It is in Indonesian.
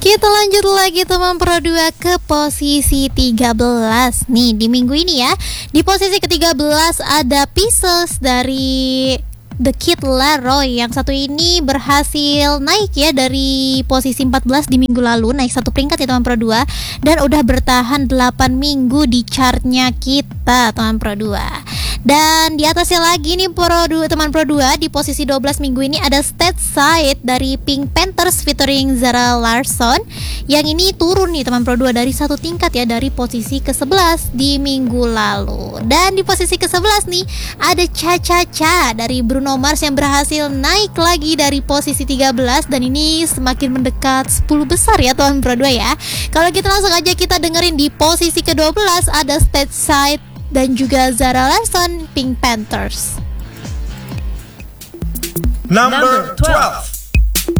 Kita lanjut lagi teman Pro 2 ke posisi 13. Nih di minggu ini ya, di posisi ke-13 ada Pieces dari The Kid Laroi. Yang satu ini berhasil naik ya dari posisi 14 di minggu lalu, naik satu peringkat ya teman Pro 2, dan udah bertahan 8 minggu di chartnya kita teman Pro 2. Dan di atasnya lagi nih teman Pro 2, di posisi 12 minggu ini ada Stateside dari Pink Panthers featuring Zara Larsson. Yang ini turun nih teman Pro 2 dari satu tingkat ya, dari posisi ke-11 di minggu lalu. Dan di posisi ke-11 nih ada Cha Cha Cha dari Bruno Mars yang berhasil naik lagi dari posisi 13, dan ini semakin mendekat 10 besar ya teman Pro 2 ya. Kalau kita langsung aja kita dengerin di posisi ke-12 ada Stateside dan juga Zara Larsson, Pink Panthers. Number 12.